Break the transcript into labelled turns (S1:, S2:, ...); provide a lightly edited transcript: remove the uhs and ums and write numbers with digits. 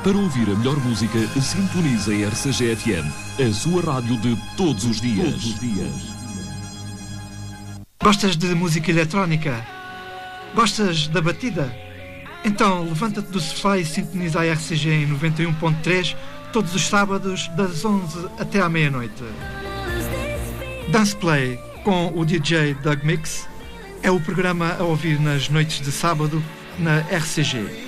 S1: Para ouvir a melhor música, sintonize a RCG FM, a sua rádio de todos os dias.
S2: Gostas de música eletrónica? Gostas da batida? Então levanta-te do sofá e sintoniza a RCG em 91.3 todos os sábados das 11 até à meia-noite. Dance Play com o DJ Doug Mix é o programa a ouvir nas noites de sábado na RCG.